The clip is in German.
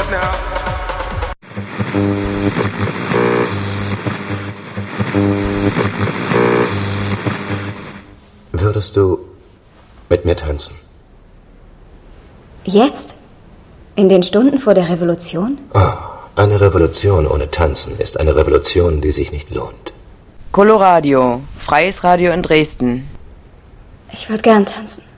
it now. Würdest du mit mir tanzen? Jetzt? In den Stunden vor der Revolution? Oh, eine Revolution ohne Tanzen ist eine Revolution, die sich nicht lohnt. Coloradio, freies Radio in Dresden. Ich würde gern tanzen.